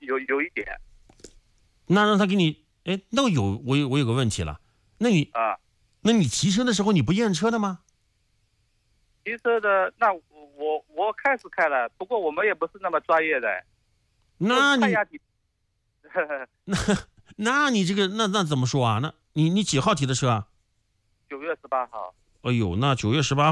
有一点。 那让他给你，哎，那我有个问题了，那你骑车的时候你不验车的吗？ 骑车的那我开始开了，不过我们也不是那么专业的。 那你看那你这个那怎么说啊？那你几号提的车啊 9月18号。 哎呦，那9月18